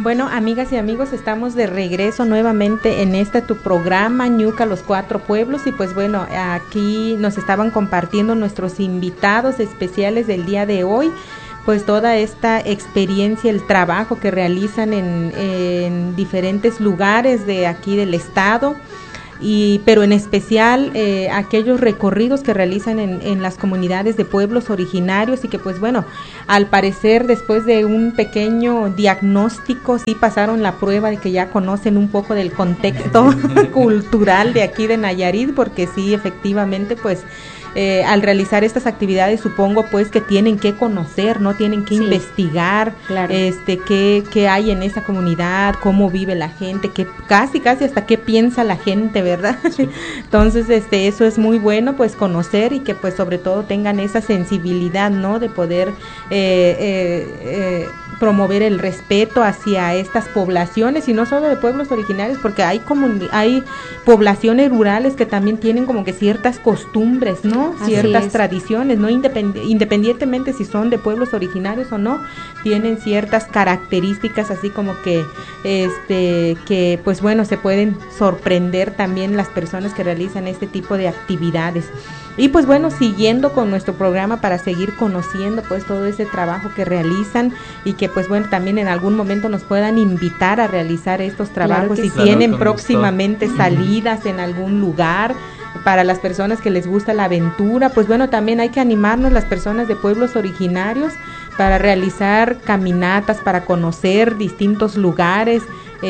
Bueno, amigas y amigos, estamos de regreso nuevamente en tu programa Ñuca, los cuatro pueblos, y pues bueno, aquí nos estaban compartiendo nuestros invitados especiales del día de hoy, pues toda esta experiencia, el trabajo que realizan en diferentes lugares de aquí del estado, pero en especial aquellos recorridos que realizan en las comunidades de pueblos originarios, y que pues bueno, al parecer después de un pequeño diagnóstico sí pasaron la prueba de que ya conocen un poco del contexto cultural de aquí de Nayarit, porque sí, efectivamente, pues al realizar estas actividades supongo pues que tienen que conocer, ¿no? Tienen que investigar, claro, qué hay en esa comunidad, cómo vive la gente, que casi hasta qué piensa la gente, ¿verdad? Sí. Entonces, eso es muy bueno, pues conocer, y que pues sobre todo tengan esa sensibilidad, ¿no? De poder promover el respeto hacia estas poblaciones, y no solo de pueblos originarios, porque hay poblaciones rurales que también tienen como que ciertas costumbres, ¿no? Ciertas tradiciones, ¿no? Independientemente si son de pueblos originarios o no, tienen ciertas características así como que pues bueno, se pueden sorprender también las personas que realizan este tipo de actividades. Y pues bueno, siguiendo con nuestro programa para seguir conociendo pues todo ese trabajo que realizan, y que pues bueno, también en algún momento nos puedan invitar a realizar estos trabajos, si tienen próximamente salidas en algún lugar para las personas que les gusta la aventura. Pues bueno, también hay que animarnos las personas de pueblos originarios para realizar caminatas, para conocer distintos lugares.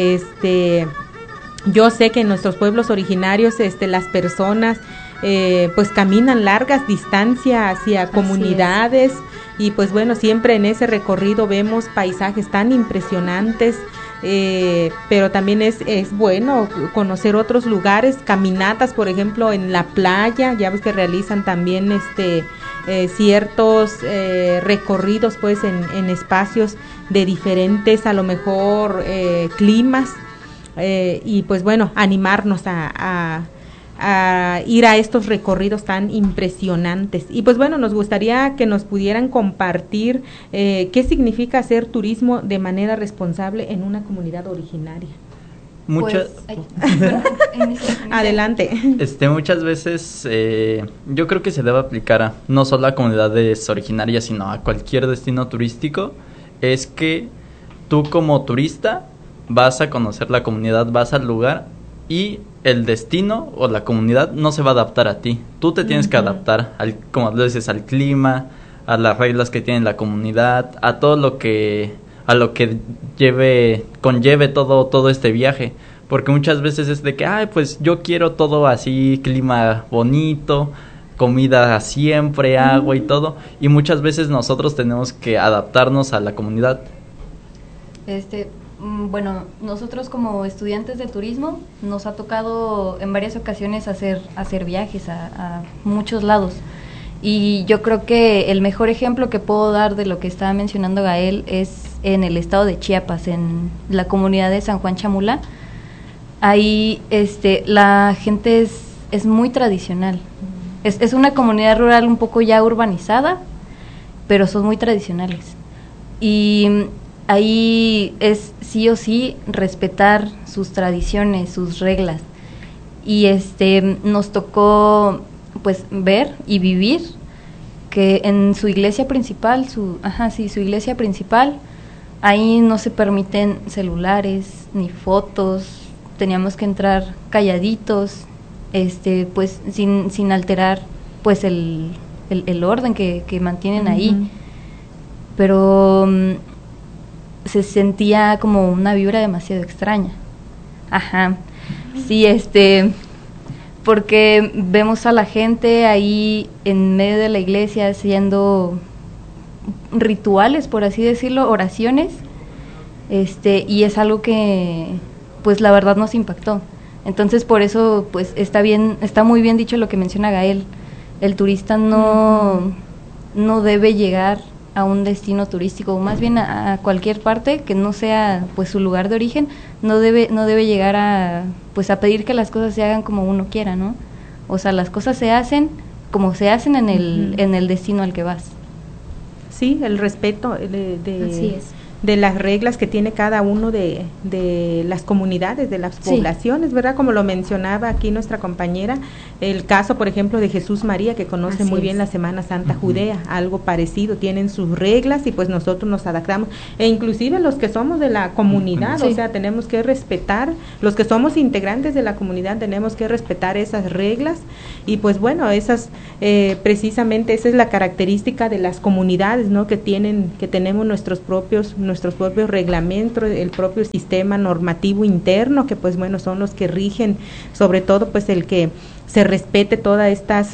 Yo sé que en nuestros pueblos originarios las personas pues caminan largas distancias hacia comunidades, y pues bueno, siempre en ese recorrido vemos paisajes tan impresionantes, pero también es bueno conocer otros lugares, caminatas, por ejemplo, en la playa. Ya ves que realizan también ciertos recorridos pues en espacios de diferentes, a lo mejor, climas, y pues bueno, animarnos a ir a estos recorridos tan impresionantes. Y pues bueno, nos gustaría que nos pudieran compartir qué significa hacer turismo de manera responsable en una comunidad originaria. Adelante. Muchas veces yo creo que se debe aplicar no solo a comunidades originarias, sino a cualquier destino turístico. Es que tú como turista vas a conocer la comunidad, vas al lugar, y el destino o la comunidad no se va a adaptar a ti. Tú te tienes que adaptar, como lo dices, al clima, a las reglas que tiene la comunidad, a todo lo que conlleve todo este viaje. Porque muchas veces es de que, pues yo quiero todo así, clima bonito, comida siempre, agua y todo. Y muchas veces nosotros tenemos que adaptarnos a la comunidad. Bueno, nosotros como estudiantes de turismo nos ha tocado en varias ocasiones hacer viajes a muchos lados, y yo creo que el mejor ejemplo que puedo dar de lo que estaba mencionando Gael es en el estado de Chiapas, en la comunidad de San Juan Chamula. Ahí la gente es muy tradicional, es una comunidad rural un poco ya urbanizada, pero son muy tradicionales, y ahí es sí o sí respetar sus tradiciones, sus reglas. Y nos tocó pues ver y vivir que en su iglesia principal, su iglesia principal, ahí no se permiten celulares ni fotos, teníamos que entrar calladitos, pues sin alterar pues el orden que mantienen ahí. Pero se sentía como una vibra demasiado extraña. Sí, porque vemos a la gente ahí en medio de la iglesia haciendo rituales, por así decirlo, oraciones, y es algo que pues la verdad nos impactó. Entonces por eso pues está muy bien dicho lo que menciona Gael. El turista no debe llegar a un destino turístico, o más bien a cualquier parte que no sea pues su lugar de origen, no debe llegar a pedir que las cosas se hagan como uno quiera, ¿no? O sea, las cosas se hacen como se hacen en el destino al que vas. Sí, el respeto Así es. las reglas que tiene cada uno de las comunidades, de las poblaciones, ¿verdad? Como lo mencionaba aquí nuestra compañera, el caso, por ejemplo, de Jesús María, que conoce muy bien la Semana Santa Judea, algo parecido, tienen sus reglas y pues nosotros nos adaptamos, e inclusive los que somos de la comunidad, o sea, tenemos que respetar, los que somos integrantes de la comunidad tenemos que respetar esas reglas, y pues bueno, esas precisamente esa es la característica de las comunidades, ¿no? Que tenemos nuestros propios reglamentos, el propio sistema normativo interno, que pues bueno, son los que rigen, sobre todo pues el que se respete todas estas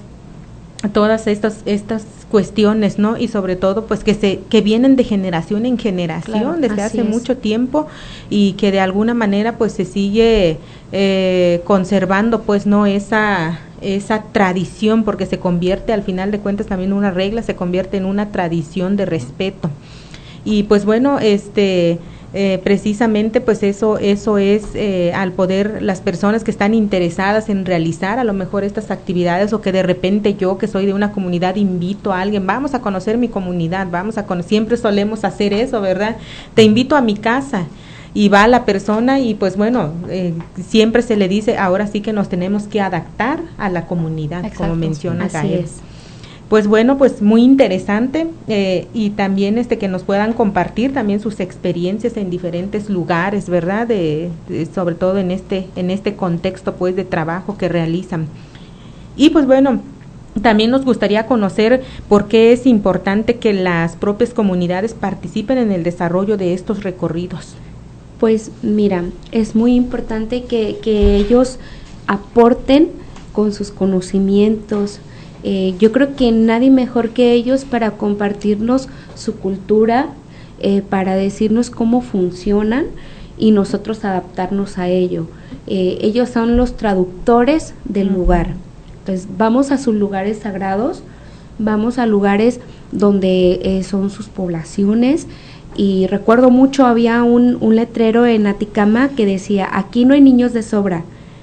cuestiones, ¿no? Y sobre todo pues que vienen de generación en generación, desde hace mucho tiempo, y que de alguna manera pues se sigue conservando pues, ¿no? Esa tradición, porque se convierte al final de cuentas también una regla, se convierte en una tradición de respeto. Y pues bueno, precisamente pues eso es al poder las personas que están interesadas en realizar a lo mejor estas actividades, o que de repente yo que soy de una comunidad invito a alguien, vamos a conocer mi comunidad, siempre solemos hacer eso, ¿verdad? Te invito a mi casa, y va la persona y pues bueno, siempre se le dice, ahora sí que nos tenemos que adaptar a la comunidad. Exacto, como menciona Gael. Pues bueno, pues muy interesante, y también que nos puedan compartir también sus experiencias en diferentes lugares, ¿verdad? Sobre todo en este contexto pues de trabajo que realizan. Y pues bueno, también nos gustaría conocer por qué es importante que las propias comunidades participen en el desarrollo de estos recorridos. Pues mira, es muy importante que ellos aporten con sus conocimientos. Yo creo que nadie mejor que ellos para compartirnos su cultura, para decirnos cómo funcionan y nosotros adaptarnos a ello. Ellos son los traductores del lugar. Entonces vamos a sus lugares sagrados, vamos a lugares donde son sus poblaciones, y recuerdo mucho, había un letrero en Aticama que decía, aquí no hay niños de sobra.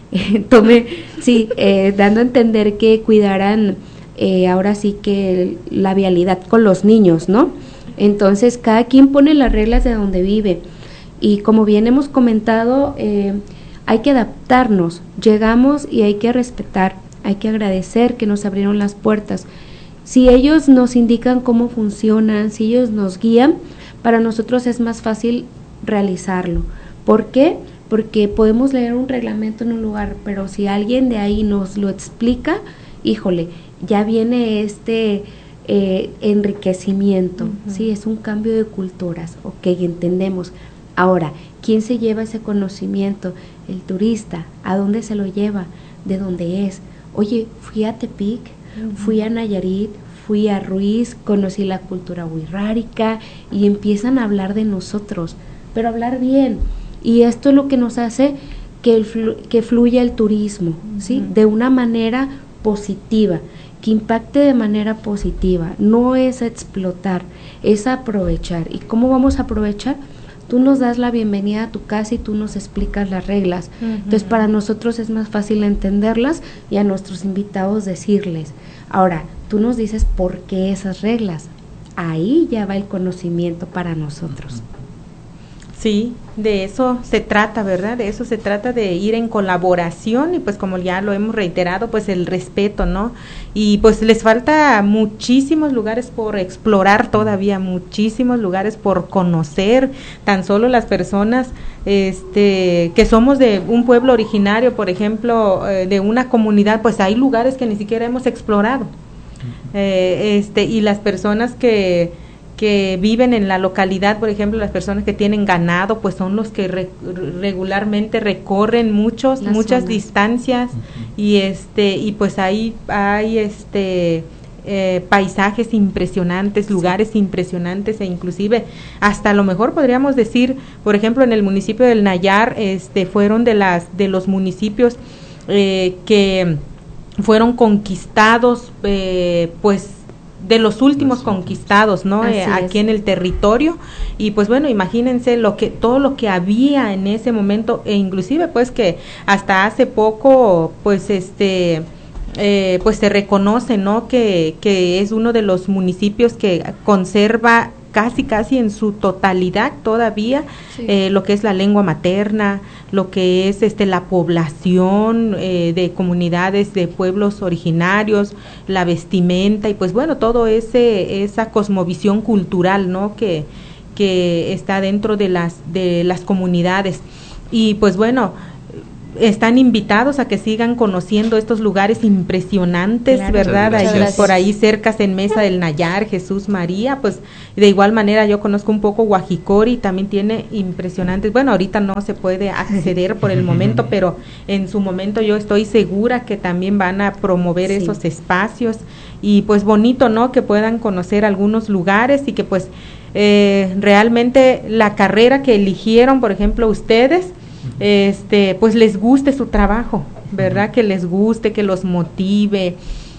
Dando a entender que cuidaran ahora sí que la vialidad con los niños, ¿no? Entonces cada quien pone las reglas de donde vive, y como bien hemos comentado, hay que adaptarnos, llegamos y hay que respetar, hay que agradecer que nos abrieron las puertas. Si ellos nos indican cómo funcionan, si ellos nos guían, para nosotros es más fácil realizarlo. ¿Por qué? Porque podemos leer un reglamento en un lugar, pero si alguien de ahí nos lo explica, híjole, ya viene enriquecimiento, ¿sí? Es un cambio de culturas, ok, entendemos. Ahora, ¿quién se lleva ese conocimiento? El turista. ¿A dónde se lo lleva? ¿De dónde es? Oye, fui a Tepic, fui a Nayarit, fui a Ruiz, conocí la cultura wixárika, y empiezan a hablar de nosotros, pero hablar bien. Y esto es lo que nos hace que fluya el turismo, ¿sí? De una manera positiva, que impacte de manera positiva. No es explotar, es aprovechar. ¿Y cómo vamos a aprovechar? Tú nos das la bienvenida a tu casa y tú nos explicas las reglas. Entonces para nosotros es más fácil entenderlas y a nuestros invitados decirles. Ahora, tú nos dices por qué esas reglas. Ahí ya va el conocimiento para nosotros. Sí, de eso se trata, ¿verdad? De eso se trata, de ir en colaboración, y pues como ya lo hemos reiterado, pues el respeto, ¿no? Y pues les falta muchísimos lugares por explorar todavía, muchísimos lugares por conocer. Tan solo las personas que somos de un pueblo originario, por ejemplo, de una comunidad, pues hay lugares que ni siquiera hemos explorado. Y las personas que viven en la localidad, por ejemplo, las personas que tienen ganado, pues son los que regularmente recorren muchas zonas, distancias, y pues ahí hay paisajes impresionantes, lugares impresionantes, e inclusive hasta a lo mejor podríamos decir, por ejemplo, en el municipio del Nayar, fueron de los municipios que fueron conquistados, pues de los últimos conquistados, ¿no? Aquí en el territorio. Y pues bueno, imagínense todo lo que había en ese momento, e inclusive pues que hasta hace poco pues pues se reconoce, ¿no? Que es uno de los municipios que conserva casi en su totalidad todavía, lo que es la lengua materna, lo que es la población de comunidades de pueblos originarios, la vestimenta y pues bueno, todo esa cosmovisión cultural, ¿no? que está dentro de las comunidades. Y pues bueno, están invitados a que sigan conociendo estos lugares impresionantes, claro, ¿verdad? Ahí, por ahí cerca en Mesa del Nayar, Jesús María, pues de igual manera yo conozco un poco Guajicori, también tiene impresionantes, bueno, ahorita no se puede acceder por el momento, pero en su momento yo estoy segura que también van a promover esos espacios y pues bonito, ¿no? Que puedan conocer algunos lugares y que pues realmente la carrera que eligieron, por ejemplo, ustedes, pues les guste su trabajo, ¿verdad? Que les guste, que los motive,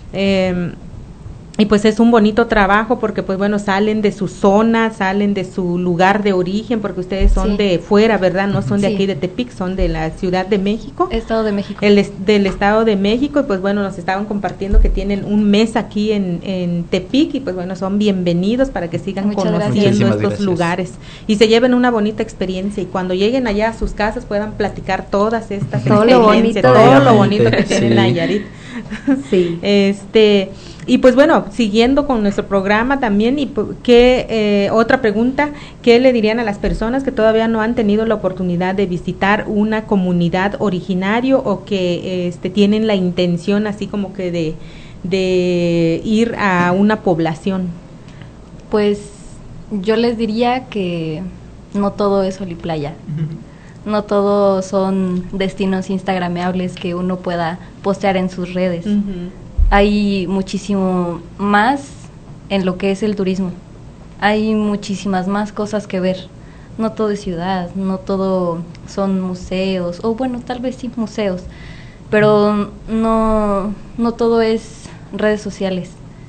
y pues es un bonito trabajo porque pues bueno, salen de su zona, salen de su lugar de origen, porque ustedes son de fuera, ¿verdad? No son de aquí de Tepic, son de la Ciudad de México. Estado de México. Del Estado de México, y pues bueno, nos estaban compartiendo que tienen un mes aquí en Tepic, y pues bueno, son bienvenidos para que sigan conociendo estos lugares y se lleven una bonita experiencia, y cuando lleguen allá a sus casas puedan platicar todas estas experiencias, todo lo bonito que tiene Nayarit. Sí. Y pues bueno, siguiendo con nuestro programa también, y ¿qué otra pregunta, qué le dirían a las personas que todavía no han tenido la oportunidad de visitar una comunidad originario o que tienen la intención así como que de ir a una población? Pues yo les diría que no todo es sol y playa. No todo son destinos instagrameables que uno pueda postear en sus redes. Hay muchísimo más en lo que es el turismo. Hay muchísimas más cosas que ver. No todo es ciudad, no todo son museos, o bueno, tal vez sí museos, pero no todo es redes sociales.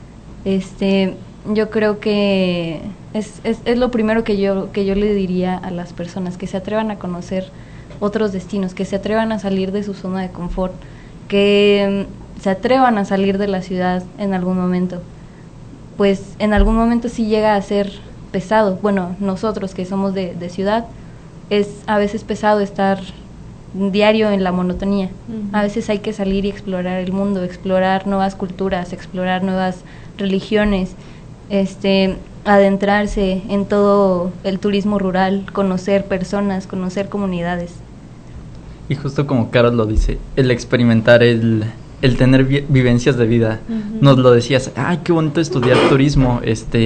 Yo creo que es lo primero que yo le diría a las personas, que se atrevan a conocer otros destinos, que se atrevan a salir de su zona de confort, que se atrevan a salir de la ciudad en algún momento, pues en algún momento sí llega a ser pesado. Bueno, nosotros que somos de ciudad, es a veces pesado estar diario en la monotonía. A veces hay que salir y explorar el mundo, explorar nuevas culturas, explorar nuevas religiones, adentrarse en todo el turismo rural, conocer personas, conocer comunidades. Y justo como Carol lo dice, el experimentar, el tener vivencias de vida. Nos lo decías, ay, qué bonito estudiar turismo,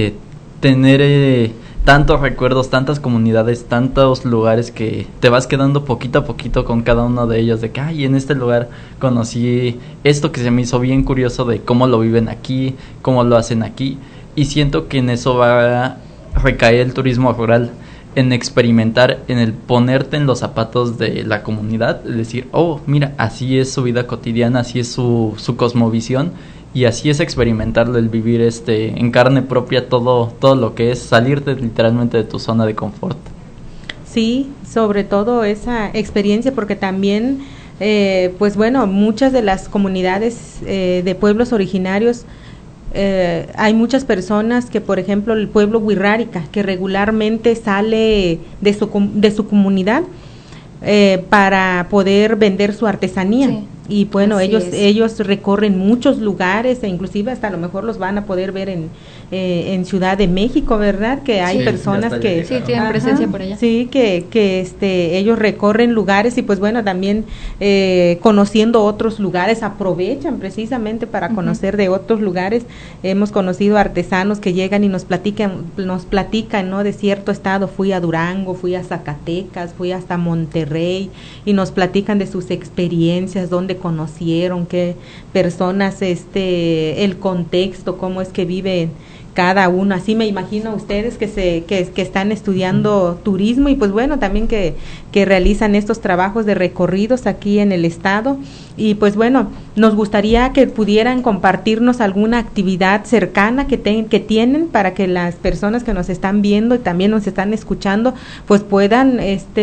tener tantos recuerdos, tantas comunidades, tantos lugares que te vas quedando poquito a poquito con cada uno de ellos, de que, ay, en este lugar conocí esto que se me hizo bien curioso de cómo lo viven aquí, cómo lo hacen aquí, y siento que en eso va a recaer el turismo rural, en experimentar, en el ponerte en los zapatos de la comunidad, es decir, oh, mira, así es su vida cotidiana, así es su cosmovisión, y así es experimentarlo, el vivir en carne propia todo lo que es salirte literalmente de tu zona de confort. Sí, sobre todo esa experiencia, porque también pues bueno, muchas de las comunidades de pueblos originarios, hay muchas personas que, por ejemplo, el pueblo Wixárika, que regularmente sale de su comunidad para poder vender su artesanía. Sí. Y bueno, ellos recorren muchos lugares, e inclusive hasta a lo mejor los van a poder ver en Ciudad de México, ¿verdad? Que hay personas que tienen presencia por allá. Sí, que ellos recorren lugares y pues bueno, también conociendo otros lugares, aprovechan precisamente para conocer de otros lugares. Hemos conocido artesanos que llegan y nos platican, ¿no? De cierto estado, fui a Durango, fui a Zacatecas, fui hasta Monterrey, y nos platican de sus experiencias, dónde conocieron, qué personas, el contexto, cómo es que viven cada uno. Así me imagino a ustedes que están estudiando turismo, y pues bueno, también que realizan estos trabajos de recorridos aquí en el estado. Y pues bueno, nos gustaría que pudieran compartirnos alguna actividad cercana que tienen, para que las personas que nos están viendo y también nos están escuchando pues puedan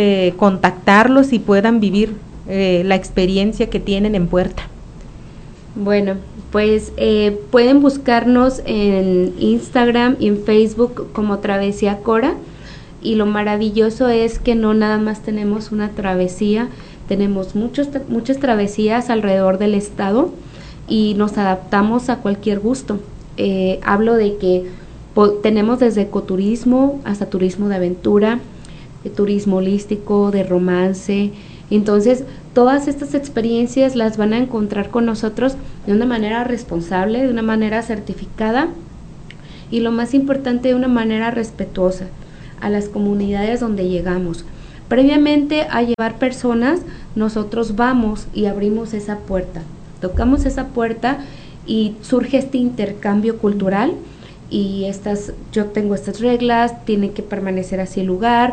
contactarlos y puedan vivir la experiencia que tienen en Puerta. Bueno, pues pueden buscarnos en Instagram y en Facebook como Travesía Cora, y lo maravilloso es que no nada más tenemos una travesía, tenemos muchas travesías alrededor del estado y nos adaptamos a cualquier gusto. Hablo de que tenemos desde ecoturismo hasta turismo de aventura, turismo holístico, de romance. Entonces, todas estas experiencias las van a encontrar con nosotros de una manera responsable, de una manera certificada y lo más importante, de una manera respetuosa a las comunidades donde llegamos. Previamente a llevar personas, nosotros vamos y abrimos esa puerta, tocamos esa puerta y surge este intercambio cultural y yo tengo estas reglas, tiene que permanecer así el lugar,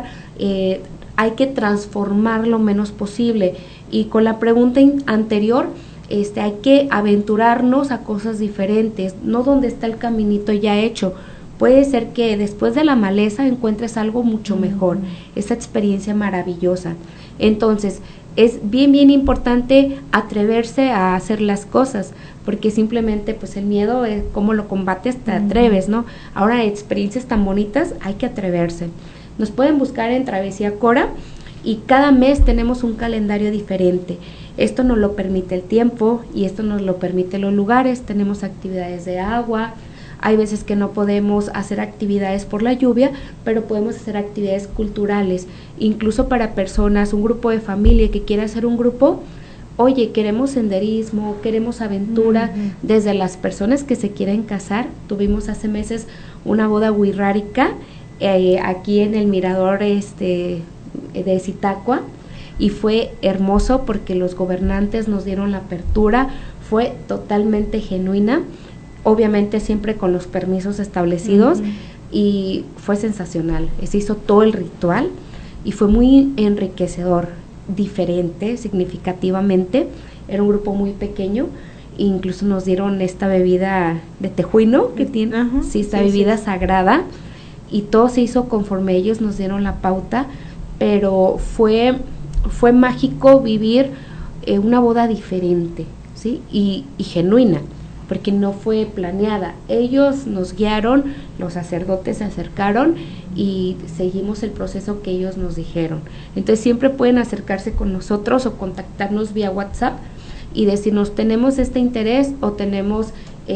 hay que transformar lo menos posible. Y con la pregunta anterior, hay que aventurarnos a cosas diferentes, no donde está el caminito ya hecho. Puede ser que después de la maleza encuentres algo mucho mejor, esa experiencia maravillosa. Entonces, es bien importante atreverse a hacer las cosas, porque simplemente pues el miedo es cómo lo combates, te atreves, ¿no? Ahora, experiencias tan bonitas, hay que atreverse. Nos pueden buscar en Travesía Cora y cada mes tenemos un calendario diferente. Esto nos lo permite el tiempo y esto nos lo permite los lugares. Tenemos actividades de agua, hay veces que no podemos hacer actividades por la lluvia, pero podemos hacer actividades culturales, incluso para personas, un grupo de familia que quiera hacer un grupo. Oye, queremos senderismo, queremos aventura, desde las personas que se quieren casar. Tuvimos hace meses una boda wixárika aquí en el mirador de Zitácua, y fue hermoso porque los gobernantes nos dieron la apertura, fue totalmente genuina, obviamente siempre con los permisos establecidos, y fue sensacional. Se hizo todo el ritual y fue muy enriquecedor, diferente, significativamente. Era un grupo muy pequeño, incluso nos dieron esta bebida de tejuino que tiene, esta bebida sagrada, y todo se hizo conforme ellos nos dieron la pauta, pero fue mágico vivir una boda diferente, ¿sí? Y genuina, porque no fue planeada. Ellos nos guiaron, los sacerdotes se acercaron y seguimos el proceso que ellos nos dijeron. Entonces siempre pueden acercarse con nosotros o contactarnos vía WhatsApp y decirnos, tenemos este interés o tenemos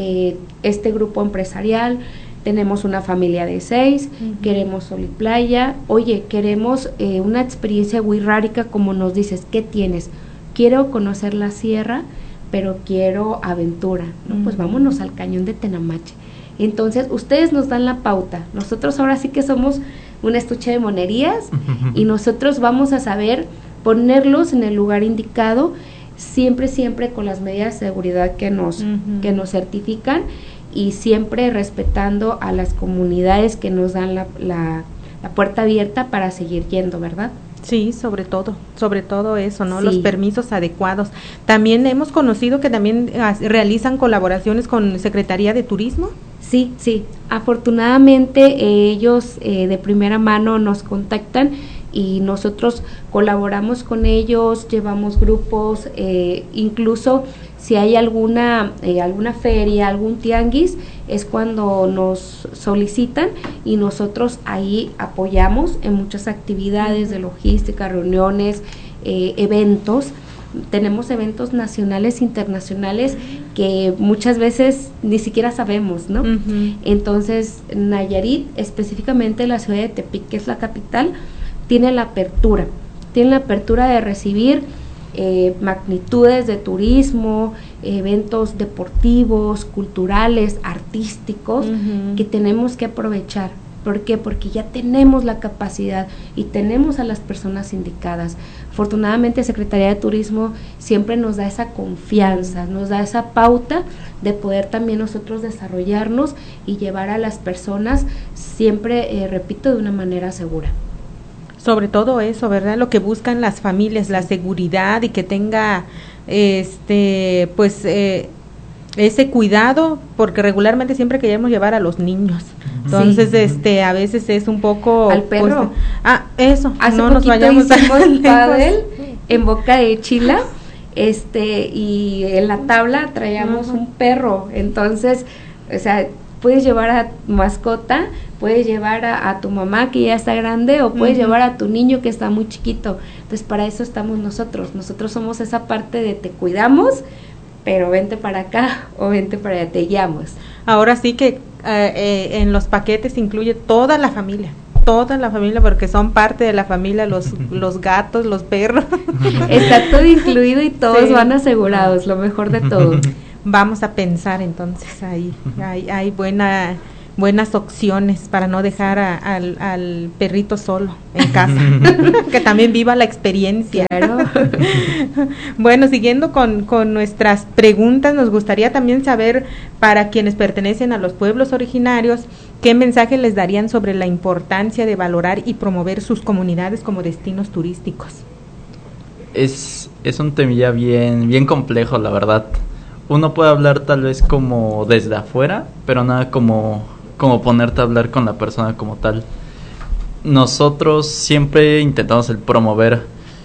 este grupo empresarial, tenemos una familia de 6, queremos sol y playa, oye, queremos una experiencia wixárika, como nos dices, ¿qué tienes? Quiero conocer la sierra, pero quiero aventura, ¿no? Pues vámonos al cañón de Tenamache. Entonces, ustedes nos dan la pauta, nosotros ahora sí que somos un estuche de monerías y nosotros vamos a saber ponerlos en el lugar indicado, siempre con las medidas de seguridad que nos certifican, y siempre respetando a las comunidades que nos dan la puerta abierta para seguir yendo, ¿verdad? Sí, sobre todo eso, ¿no? Sí. Los permisos adecuados. También hemos conocido que también realizan colaboraciones con Secretaría de Turismo. Sí, afortunadamente ellos de primera mano nos contactan y nosotros colaboramos con ellos, llevamos grupos, incluso si hay alguna feria, algún tianguis, es cuando nos solicitan y nosotros ahí apoyamos en muchas actividades de logística, reuniones, eventos. Tenemos eventos nacionales, internacionales que muchas veces ni siquiera sabemos, ¿no? Entonces, Nayarit, específicamente la ciudad de Tepic, que es la capital, tiene la apertura de recibir magnitudes de turismo, eventos deportivos, culturales, artísticos, que tenemos que aprovechar. ¿Por qué? Porque ya tenemos la capacidad y tenemos a las personas indicadas. Afortunadamente, Secretaría de Turismo siempre nos da esa confianza, nos da esa pauta de poder también nosotros desarrollarnos y llevar a las personas siempre, repito, de una manera segura. Sobre todo eso, ¿verdad? Lo que buscan las familias, la seguridad y que tenga ese cuidado, porque regularmente siempre queremos llevar a los niños. Entonces, a veces es un poco al perro. Eso, hace no nos vayamos hicimos pádel en Boca de Chila y en la tabla traíamos un perro. Entonces, o sea, puedes llevar a tu mascota, puedes llevar a tu mamá que ya está grande, o puedes llevar a tu niño que está muy chiquito. Entonces, para eso estamos nosotros somos esa parte de te cuidamos, pero vente para acá o vente para allá, te guiamos. Ahora sí que en los paquetes incluye toda la familia, porque son parte de la familia, los gatos, los perros. Está todo incluido y todos van asegurados, lo mejor de todo. Vamos a pensar entonces ahí, hay buenas opciones para no dejar al perrito solo en casa, que también viva la experiencia. Claro. Bueno, siguiendo con nuestras preguntas, nos gustaría también saber, para quienes pertenecen a los pueblos originarios, ¿qué mensaje les darían sobre la importancia de valorar y promover sus comunidades como destinos turísticos? Es un temilla bien complejo, la verdad. Uno puede hablar tal vez como desde afuera, pero nada como ponerte a hablar con la persona como tal. Nosotros siempre intentamos el promover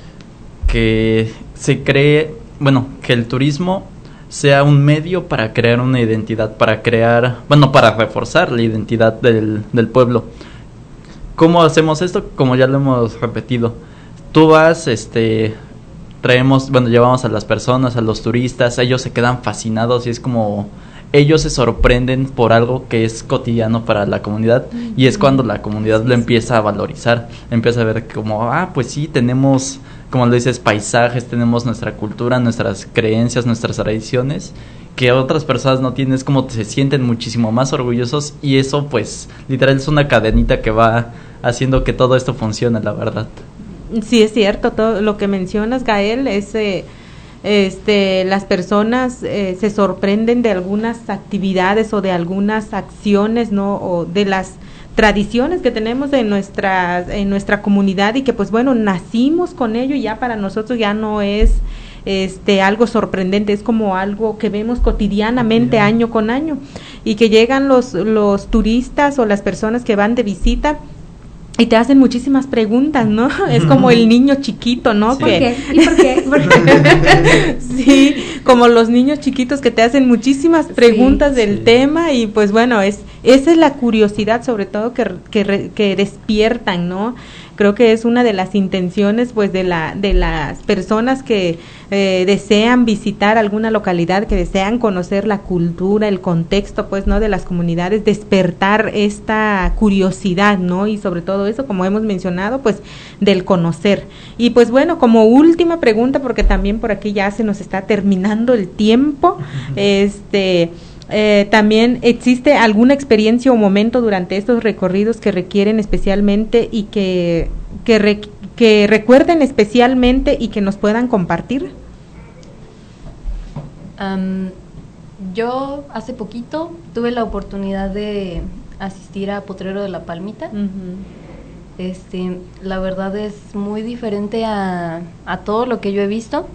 que se cree, que el turismo sea un medio para crear una identidad, para reforzar la identidad del pueblo. ¿Cómo hacemos esto? Como ya lo hemos repetido. Tú vas, llevamos a las personas, a los turistas, ellos se quedan fascinados y es como ellos se sorprenden por algo que es cotidiano para la comunidad, y es cuando la comunidad lo empieza a valorizar, empieza a ver como, pues sí, tenemos, como lo dices, paisajes, tenemos nuestra cultura, nuestras creencias, nuestras tradiciones, que otras personas no tienen, es como se sienten muchísimo más orgullosos, y eso pues literal es una cadenita que va haciendo que todo esto funcione, la verdad. Sí, es cierto, todo lo que mencionas, Gael, es las personas se sorprenden de algunas actividades o de algunas acciones, ¿no? O de las tradiciones que tenemos en nuestra comunidad, y que pues nacimos con ello, y ya para nosotros ya no es algo sorprendente, es como algo que vemos cotidianamente año con año, y que llegan los turistas o las personas que van de visita y te hacen muchísimas preguntas, ¿no? Es como el niño chiquito, ¿no? Sí. ¿Por qué? ¿Y por qué? ¿Por qué? Sí, como los niños chiquitos que te hacen muchísimas preguntas del tema, y pues esa es la curiosidad sobre todo que despiertan, ¿no? Creo que es una de las intenciones pues de las personas que desean visitar alguna localidad, que desean conocer la cultura, el contexto pues, ¿no?, de las comunidades, despertar esta curiosidad, ¿no? Y sobre todo eso, como hemos mencionado, pues del conocer. Y pues como última pregunta, porque también por aquí ya se nos está terminando el tiempo, también existe alguna experiencia o momento durante estos recorridos que requieren especialmente y que recuerden especialmente y que nos puedan compartir. Yo hace poquito tuve la oportunidad de asistir a Potrero de la Palmita. La verdad es muy diferente a todo lo que yo he visto.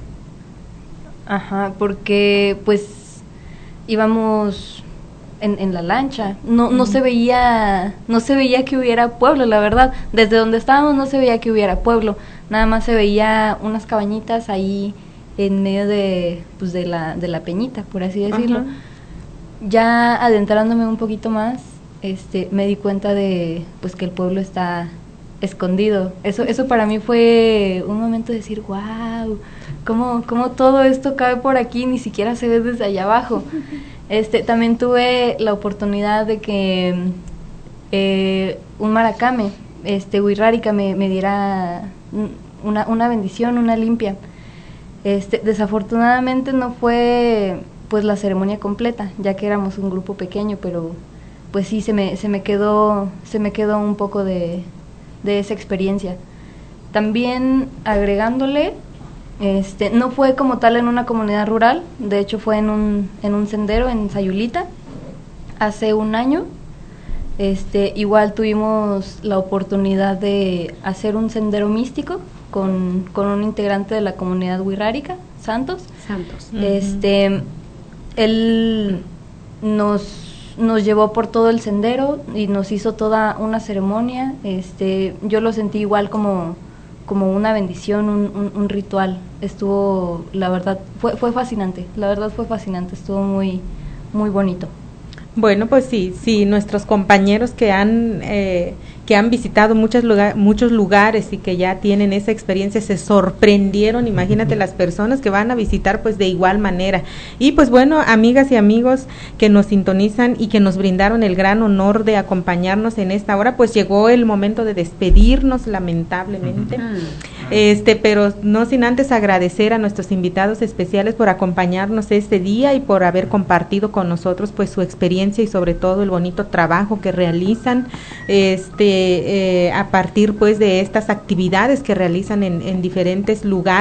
Porque pues íbamos en la lancha, no se veía que hubiera pueblo, la verdad. Desde donde estábamos no se veía que hubiera pueblo, nada más se veía unas cabañitas ahí en medio de la peñita, por así decirlo. Ya adentrándome un poquito más, me di cuenta de pues que el pueblo está escondido. Eso para mí fue un momento de decir, wow, ¿cómo todo esto cabe por aquí? Ni siquiera se ve desde allá abajo. También tuve la oportunidad de que un maracame, Wixárika, me diera una bendición, una limpia. Desafortunadamente no fue pues la ceremonia completa, ya que éramos un grupo pequeño, pero pues sí se me quedó un poco de esa experiencia. También agregándole, no fue como tal en una comunidad rural, de hecho fue en un sendero en Sayulita, hace un año. Igual tuvimos la oportunidad de hacer un sendero místico con un integrante de la comunidad Wixárika, Santos. Él nos llevó por todo el sendero y nos hizo toda una ceremonia. Yo lo sentí igual como como una bendición, un ritual. Estuvo, la verdad, fue fascinante, la verdad fue fascinante, estuvo muy, muy bonito. Bueno, pues sí, nuestros compañeros que han visitado muchos lugares y que ya tienen esa experiencia se sorprendieron, imagínate las personas que van a visitar pues de igual manera. Y pues bueno, amigas y amigos que nos sintonizan y que nos brindaron el gran honor de acompañarnos en esta hora, pues llegó el momento de despedirnos lamentablemente. Pero no sin antes agradecer a nuestros invitados especiales por acompañarnos este día y por haber compartido con nosotros pues su experiencia y sobre todo el bonito trabajo que realizan a partir pues de estas actividades que realizan en diferentes lugares.